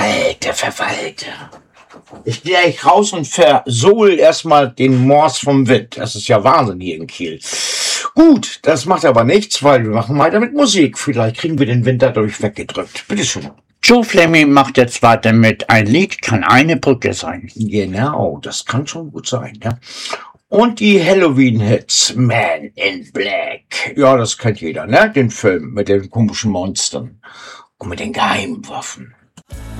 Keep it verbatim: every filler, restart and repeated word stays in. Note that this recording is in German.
Alter Verwalter. Ich gehe gleich raus und versohl erstmal den Mors vom Wind. Das ist ja Wahnsinn hier in Kiel. Gut, das macht aber nichts, weil wir machen weiter mit Musik. Vielleicht kriegen wir den Wind dadurch weggedrückt. Bitteschön. Joe Fleming macht jetzt weiter mit Ein Lied kann eine Brücke sein. Genau, das kann schon gut sein, ja. Und die Halloween-Hits Man in Black. Ja, das kennt jeder, ne? Den Film mit den komischen Monstern und mit den geheimen Waffen.